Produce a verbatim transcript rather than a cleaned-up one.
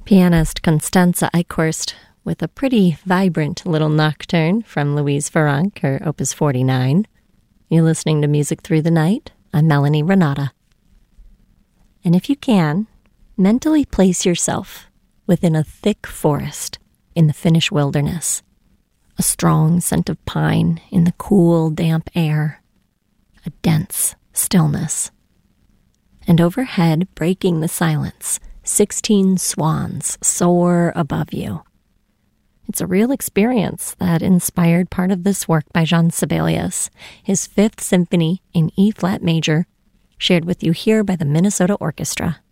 Pianist Constanze Eichhorst with a pretty vibrant little nocturne from Louise Farrenc, her Opus forty-nine. You're listening to Music Through the Night. I'm Melanie Renata. And if you can, mentally place yourself within a thick forest in the Finnish wilderness. A strong scent of pine in the cool, damp air. A dense stillness. And overhead, breaking the silence, sixteen swans soar above you. It's a real experience that inspired part of this work by Jean Sibelius, his Fifth Symphony in E-flat major, shared with you here by the Minnesota Orchestra.